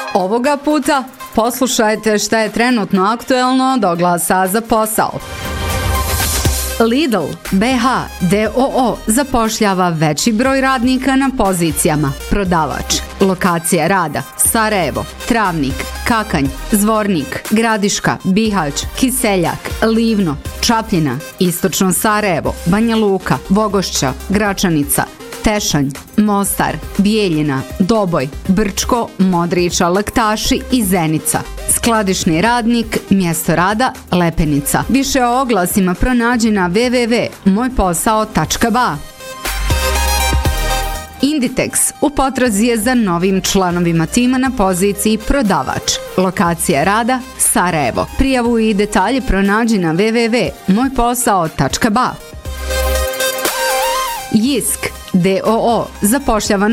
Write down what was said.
Ovoga puta poslušajte šta je trenutno aktuelno do glasa za posao. Lidl BH d.o.o. zapošljava veći broj radnika na pozicijama prodavač. Lokacija rada: Sarajevo, Travnik, Kakanj, Zvornik, Gradiška, Bihać, Kiseljak, Livno, Čapljina, Istočno Sarajevo, Banja Luka, Vogošća, Gračanica, Tešanj, Mostar, Bijeljina, Doboj, Brčko, Modriča, Laktaši i Zenica. Skladišni radnik, mjesto rada: Lepenica. Više o oglasima pronađi na www.mojposao.ba. Inditex u potrazi je za novim članovima tima na poziciji prodavač. Lokacija rada: Sarajevo. Prijavu i detalje pronađi na www.mojposao.ba. Jisk d.o.o. zapošljava